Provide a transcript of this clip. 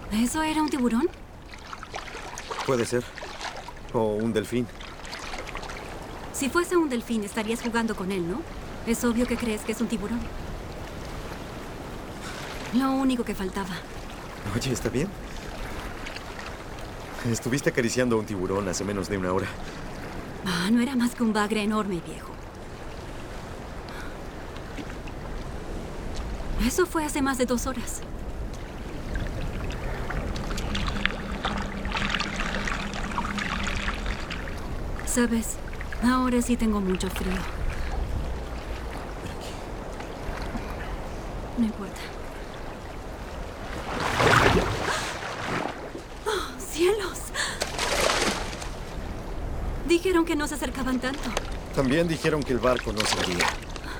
¿Eso era un tiburón? Puede ser. O un delfín. Si fuese un delfín, estarías jugando con él, ¿no? Es obvio que crees que es un tiburón. Lo único que faltaba. Oye, ¿está bien? Estuviste acariciando a un tiburón hace menos de una hora. Ah, no era más que un bagre enorme, viejo. Eso fue hace más de 2 horas. ¿Sabes? Ahora sí tengo mucho frío. No importa. ¡Oh, cielos! Dijeron que no se acercaban tanto. También dijeron que el barco no se hundía.